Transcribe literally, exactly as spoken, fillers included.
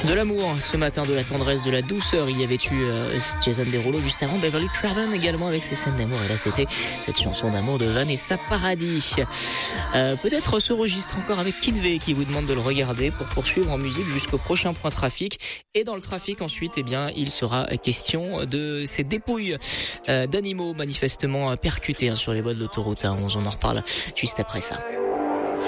De l'amour, ce matin, de la tendresse, de la douceur. Il y avait eu euh, Jason Derulo juste avant, Beverly Craven également avec ses scènes d'amour. Et là, c'était cette chanson d'amour de Vanessa Paradis. Euh, peut-être ce registre encore avec Kid V qui vous demande de le regarder pour poursuivre en musique jusqu'au prochain point trafic. Et dans le trafic ensuite, eh bien, il sera question de ces dépouilles euh, d'animaux manifestement percutés hein, sur les voies de l'autoroute A onze. On en reparle juste après ça.